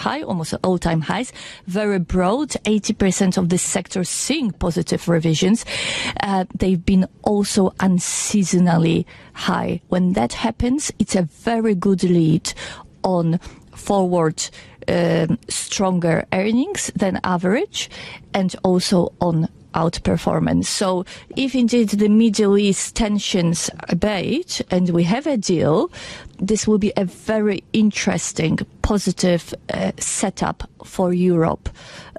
high, almost all-time highs. Very broad, 80% of this sector seeing positive revisions. They've been also unseasonally high. When that happens, it's a very good lead on forward stronger earnings than average, and also on outperformance. So if indeed the Middle East tensions abate and we have a deal, this will be a very interesting, positive setup for Europe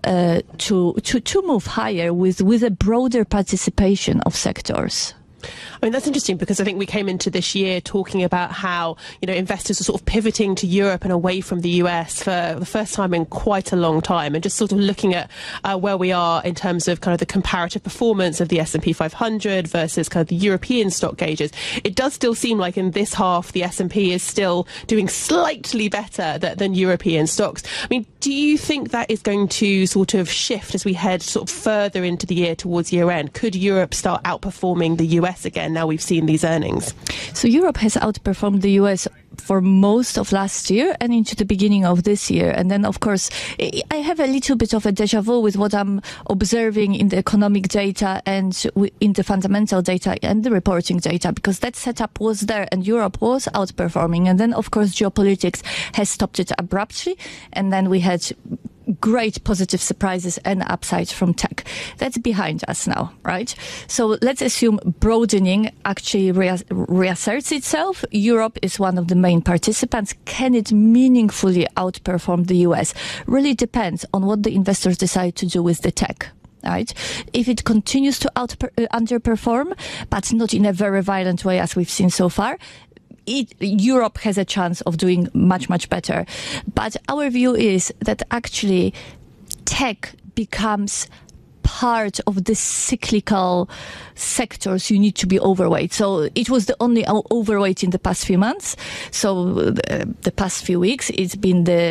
to move higher with a broader participation of sectors. I mean, that's interesting because I think we came into this year talking about how, investors are sort of pivoting to Europe and away from the US for the first time in quite a long time, and just sort of looking at where we are in terms of kind of the comparative performance of the S&P 500 versus kind of the European stock gauges. It does still seem like in this half the S&P is still doing slightly better than European stocks. I mean, do you think that is going to sort of shift as we head sort of further into the year towards year end? Could Europe start outperforming the US again now we've seen these earnings? So Europe has outperformed the US for most of last year and into the beginning of this year. And then, of course, I have a little bit of a deja vu with what I'm observing in the economic data and in the fundamental data and the reporting data, because that setup was there and Europe was outperforming. And then, of course, geopolitics has stopped it abruptly. And then we had great positive surprises and upsides from tech. That's behind us now, right? So let's assume broadening actually reasserts itself. Europe is one of the main participants. Can it meaningfully outperform the US? Really depends on what the investors decide to do with the tech. Right? If it continues to underperform, but not in a very violent way as we've seen so far, Europe has a chance of doing much, much better. But our view is that actually tech becomes part of the cyclical sectors you need to be overweight. So it was the only overweight in the past few months. So the past few weeks, it's been the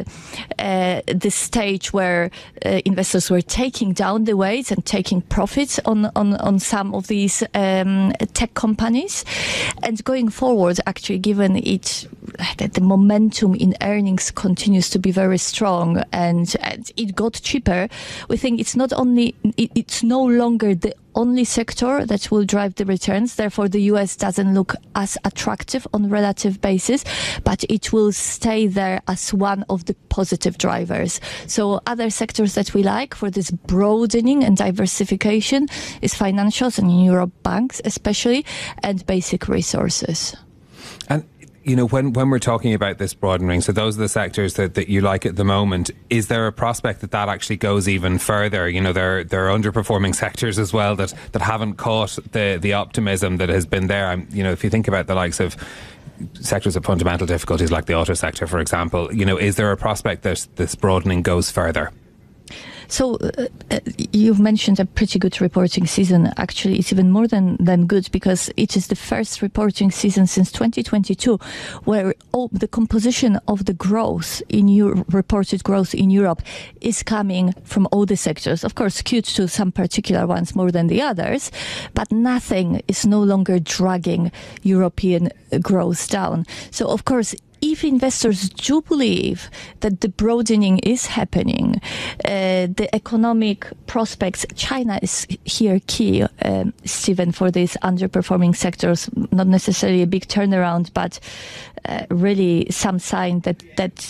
stage where investors were taking down the weights and taking profits on some of these tech companies. And going forward, actually, given that the momentum in earnings continues to be very strong and it got cheaper, we think it's no longer the only sector that will drive the returns. Therefore, the US doesn't look as attractive on a relative basis, but it will stay there as one of the positive drivers. So other sectors that we like for this broadening and diversification is financials, and in Europe, banks especially, and basic resources. And when we're talking about this broadening, so those are the sectors that you like at the moment. Is there a prospect that actually goes even further? There are underperforming sectors as well that haven't caught the optimism that has been there. If you think about the likes of sectors of fundamental difficulties like the auto sector, for example, is there a prospect that this broadening goes further? So you've mentioned a pretty good reporting season. Actually, it's even more than good, because it is the first reporting season since 2022 where the composition of the growth in reported growth in Europe is coming from all the sectors. Of course, skewed to some particular ones more than the others, but nothing is no longer dragging European growth down. So, of course, if investors do believe that the broadening is happening, the economic prospects, China is here key, Stephen, for these underperforming sectors, not necessarily a big turnaround, but really some sign that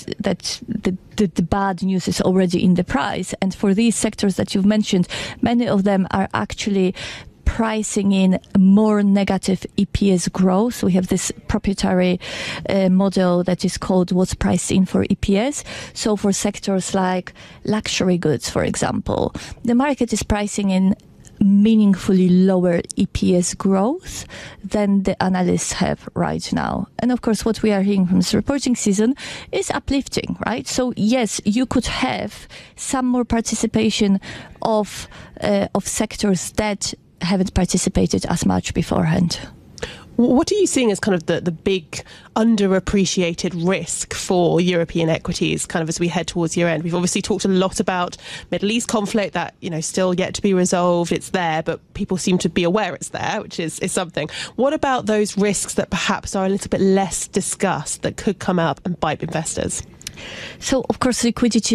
the bad news is already in the price. And for these sectors that you've mentioned, many of them are actually pricing in more negative EPS growth. We have this proprietary model that is called what's priced in for EPS. So for sectors like luxury goods, for example, the market is pricing in meaningfully lower EPS growth than the analysts have right now. And of course, what we are hearing from this reporting season is uplifting, right? So yes, you could have some more participation of sectors that haven't participated as much beforehand. What are you seeing as kind of the big underappreciated risk for European equities kind of as we head towards year end? We've obviously talked a lot about Middle East conflict that, still yet to be resolved. It's there, but people seem to be aware it's there, which is something. What about those risks that perhaps are a little bit less discussed that could come up and bite investors? So, of course, liquidity